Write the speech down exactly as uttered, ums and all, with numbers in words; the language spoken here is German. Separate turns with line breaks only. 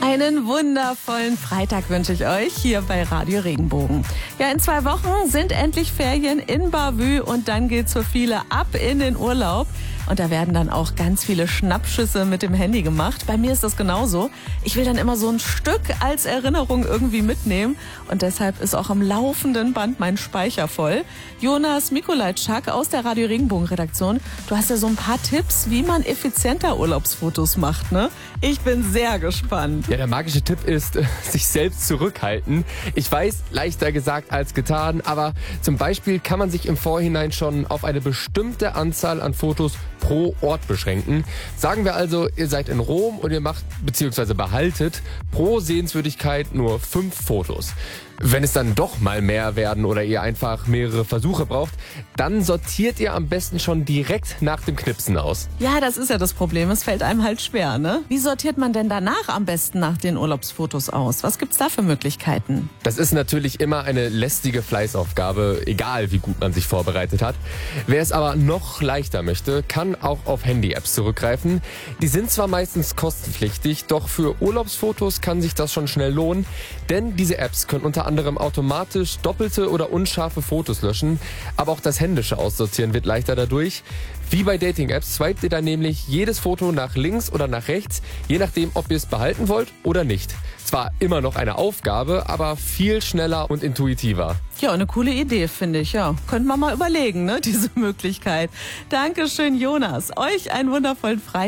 Einen wundervollen Freitag wünsche ich euch hier bei Radio Regenbogen. Ja, in zwei Wochen sind endlich Ferien in Bavü und dann geht's für viele ab in den Urlaub. Und da werden dann auch ganz viele Schnappschüsse mit dem Handy gemacht. Bei mir ist das genauso. Ich will dann immer so ein Stück als Erinnerung irgendwie mitnehmen. Und deshalb ist auch am laufenden Band mein Speicher voll. Jonas Mikolajczak aus der Radio Regenbogen Redaktion. Du hast ja so ein paar Tipps, wie man effizienter Urlaubsfotos macht, ne? Ich bin sehr gespannt.
Ja, der magische Tipp ist, sich selbst zurückhalten. Ich weiß, leichter gesagt als getan, aber zum Beispiel kann man sich im Vorhinein schon auf eine bestimmte Anzahl an Fotos pro Ort beschränken. Sagen wir also, ihr seid in Rom und ihr macht bzw. behaltet pro Sehenswürdigkeit nur fünf Fotos. Wenn es dann doch mal mehr werden oder ihr einfach mehrere Versuche braucht, dann sortiert ihr am besten schon direkt nach dem Knipsen aus.
Ja, das ist ja das Problem. Es fällt einem halt schwer, ne? Wie sortiert man denn danach am besten nach den Urlaubsfotos aus? Was gibt's da für Möglichkeiten?
Das ist natürlich immer eine lästige Fleißaufgabe, egal wie gut man sich vorbereitet hat. Wer es aber noch leichter möchte, kann auch auf Handy-Apps zurückgreifen. Die sind zwar meistens kostenpflichtig, doch für Urlaubsfotos kann sich das schon schnell lohnen, denn diese Apps können unter anderem automatisch doppelte oder unscharfe Fotos löschen, aber auch das händische Aussortieren wird leichter dadurch. Wie bei Dating-Apps swipet ihr dann nämlich jedes Foto nach links oder nach rechts, je nachdem, ob ihr es behalten wollt oder nicht. Zwar immer noch eine Aufgabe, aber viel schneller und intuitiver.
Ja, eine coole Idee, finde ich. Ja, könnte man mal überlegen, ne, diese Möglichkeit. Dankeschön, Jonas. Euch einen wundervollen Freitag.